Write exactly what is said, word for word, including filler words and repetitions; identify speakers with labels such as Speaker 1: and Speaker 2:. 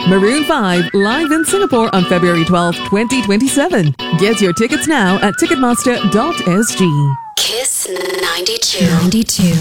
Speaker 1: Maroon five, live in Singapore on February twelfth, twenty twenty-seven. Get your tickets now at ticketmaster dot s g.
Speaker 2: Kiss ninety-two. ninety-two.